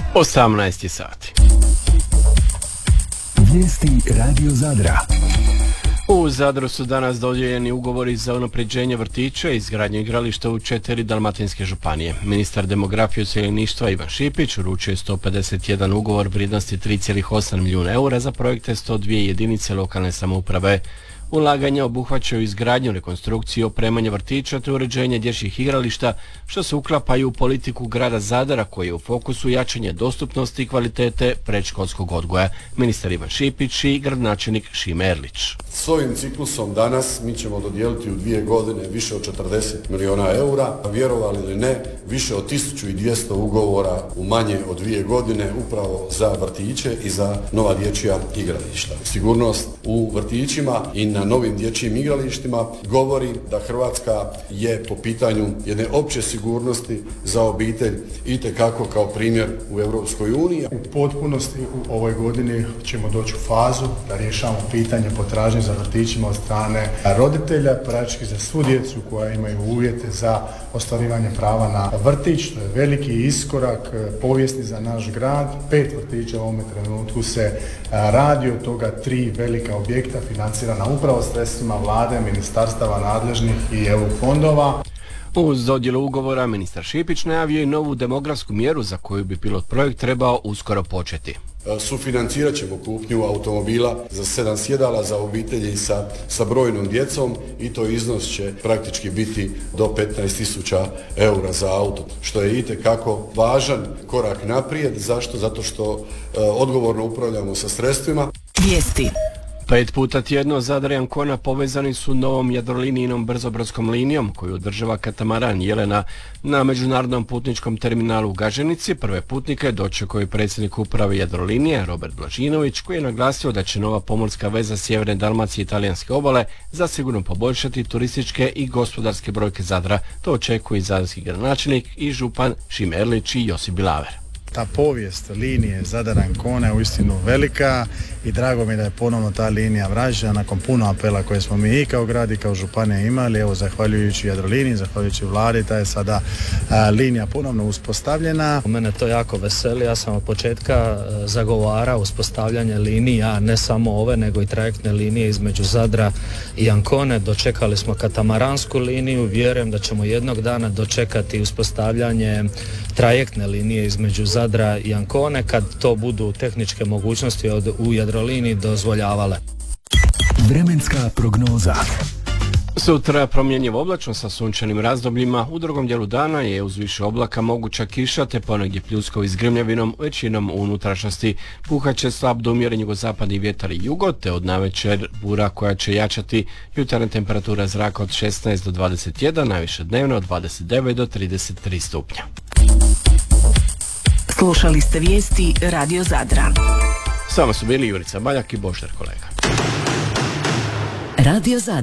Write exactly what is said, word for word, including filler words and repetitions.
osamnaest sati. Vijesti Radio Zadra. U Zadru su danas dodijeljeni ugovori za unapređenje vrtića i izgradnju igrališta u četiri dalmatinske županije. Ministar demografije i useljeništva Ivan Šipić uručio je sto pedeset jedan ugovor vrijednosti tri zarez osam milijuna eura za projekte sto dvije jedinice lokalne samouprave. Ulaganja obuhvaćaju izgradnju, rekonstrukciju, opremanje vrtića te uređenje dječjih igrališta, što se uklapaju u politiku grada Zadra koji je u fokusu jačanje dostupnosti i kvalitete predškolskog odgoja. Ministar Ivan Šipić i gradonačelnik Šime Erlić. S ovim ciklusom danas mi ćemo dodijeliti u dvije godine više od četrdeset milijuna eura, a vjerovali ili ne, više od tisuću dvjesto ugovora u manje od dvije godine upravo za vrtiće i za nova dječja igrališta. Sigurnost u vrtićima i na novim dječjim igralištima govori da Hrvatska je po pitanju jedne opće sigurnosti za obitelj itekako kao primjer u Europskoj uniji. U potpunosti u ovoj godini ćemo doći u fazu da rješavamo pitanje potražnje za vrtićima od strane roditelja, praktički za svu djecu koja imaju uvjete za ostvarivanje prava na vrtić. To je veliki iskorak, povijesni za naš grad. Pet vrtića u ovome trenutku se radi, od toga tri velika objekta financirana upravo sredstvima vlade, ministarstava nadležnih i E U fondova. Uz dodjelu ugovora ministar Šipić najavio i novu demografsku mjeru za koju bi pilot projekt trebao uskoro početi. Sufinancirat ćemo kupnju automobila za sedam sjedala za obitelji sa, sa brojnom djecom i to iznos će praktički biti do petnaest tisuća eura za auto, što je itekako važan korak naprijed. Zašto? Zato što e, odgovorno upravljamo sa sredstvima. Vijesti. Pet puta tjedno Zadar i Ancona povezani su novom Jadrolinijnom brzobrodskom linijom koju održava katamaran Jelena na međunarodnom putničkom terminalu u Gaženici. Prve putnike dočekao je predsjednik uprave Jadrolinije Robert Blažinović, koji je naglasio da će nova pomorska veza sjeverne Dalmacije i italijanske obale zasigurno poboljšati turističke i gospodarske brojke Zadra. To očekuje i zadarski gradonačelnik i župan Šime Erlić i Josip Bilaver. Ta povijest linije Zadar-Ancona je uistinu velika i drago mi je da je ponovno ta linija vraćena nakon puno apela koje smo mi i kao grad i kao županija imali. Evo, zahvaljujući Jadroliniji, zahvaljujući vladi, ta je sada a, linija ponovno uspostavljena. Mene to jako veseli, ja sam od početka zagovarao uspostavljanje linija, ne samo ove, nego i trajektne linije između Zadra i Ancone. Dočekali smo katamaransku liniju, vjerujem da ćemo jednog dana dočekati uspostavljanje trajektne linije između Zadra i Ancone kad to budu tehničke mogućnosti od, u Jadroliniji dozvoljavale. Vremenska prognoza. Sutra promjenjivo oblačno sa sunčanim razdobljima, u drugom dijelu dana je uz više oblaka moguća kiša te ponegdje pljuskovi s grmljavinom, većinom u unutrašnjosti. Puhaće slab do umjeren jugozapadni vjetar i jugo, te od navečer bura koja će jačati. Jutarnja temperatura zraka od šesnaest do dvadeset jedan, najviše dnevno od dvadeset devet do trideset tri stupnja. Slušali ste vijesti Radio Zadra. Samo su bili Jurica Baljak i Boždar kolega. Radio Zadra.